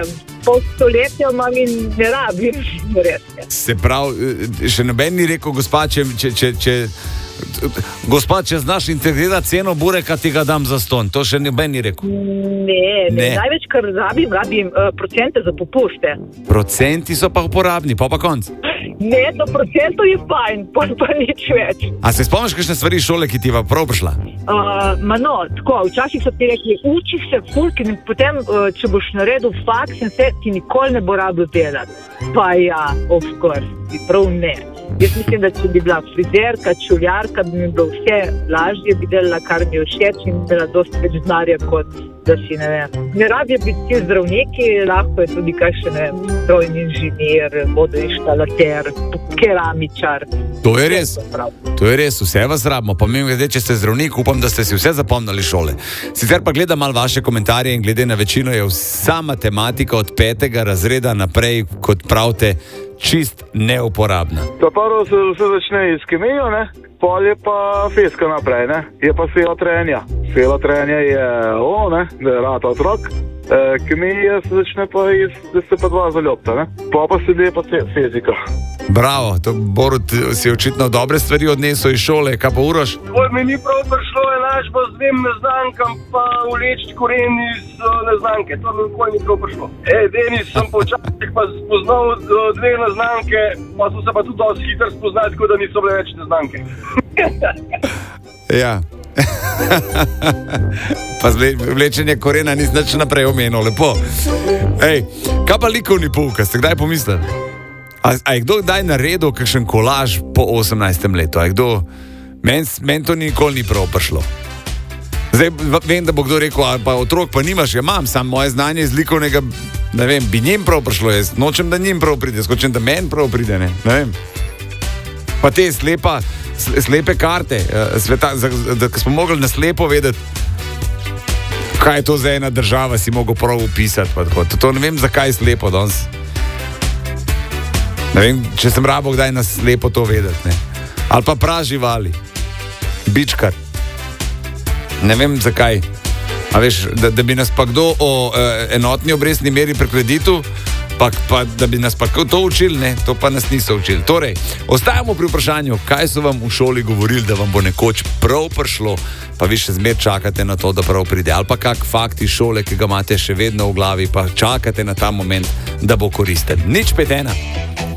pol stoletja imam in ne rabim. Se pravi, še noben ni rekel, gospa, gospa, če znaš integrirati ceno bureka, ti ga dam za ston. To še noben ni rekel. Ne. Največ, kar rabim procente za popuste. Procenti so pa uporabni, pa konc. Ne, do procentov je fajn, pa nič več. A se spomniš kakšne stvari iz šole, ki ti je prav prišla? Tako, včasih so ti rekli, učiš se fulk in potem, če boš naredil faks in se, ti nikoli ne bo rabil delati. Pa ja, of course, prav ne. Jaz mislim, da če bi bila frizerka, čuljarka, bi mi bilo vse lažje, bi delala, kar mi je všeč in imela dosti več denarja, kot da si, ne vem. Ne rabijo biti ti zdravniki, lahko je tudi kakšen, ne vem, strojni inženir, vodoinštalater, keramičar. To je res. To je res, vse vas rabimo. Pa mi glede, če ste zdravnik, upam, da ste si vse zapomnili šole. Sicer pa gledam malo vaše komentarje in glede na večino je vsa matematika od 5. razreda naprej, kot pravite, čist neuporabna. To prvo se vse začne iz kemijo, ne? Pol je pa fiska naprej, ne? Je pa sila trenja. Sila trenja je ne? Da je rata otrok. Kemija se začne pa da se pa dva zaljubta, ne? Pa sledi pa fizika. Bravo, to Borut si očitno dobre stvari odnesel iz šole, kaj pa Uroš? Mi ni prav prišlo enačba z dvem neznankam pa uleči koren iz neznanke. To mi nikoli ni prav prišlo. Denis sem počasih pa spoznal dve neznanke, pa so se pa tudi dosti hitro spoznali, tako da niso bile več neznanke. Ja. Pa vlečenje korena nisi nič naprej omenil, lepo. Kaj pa likovni pouk, ste kdaj pomislili? A je kdo kdaj naredil kakšen kolaž po 18. letu? Meni to nikoli ni prav prišlo. Zdaj vem, da bo kdo rekel, pa otrok pa nimaš, ja imam, samo moje znanje iz likovnega, ne vem, bi njim prav prišlo, jaz nočem, da njim prav pride, jaz hočem, da meni prav pride, ne vem. Pa te slepe karte, da smo mogli na slepo vedeti, kaj je to za ena država, si mogel prav upisati. To ne vem, zakaj je slepo danes. Ne vem, če sem rabo kdaj nas lepo to vedeti, ne. Ali pa praživali, bičkar. Ne vem, zakaj. A veš, da bi nas pa kdo o enotni obrestni meri pri kreditu, pa da bi nas pa to učili, ne, to pa nas niso učili. Torej, ostajamo pri vprašanju, kaj so vam v šoli govorili, da vam bo nekoč prav prišlo, pa vi še zmer čakate na to, da prav pride. Ali pa kak fakt iz šole, ki ga imate še vedno v glavi, pa čakate na ta moment, da bo koristen. 051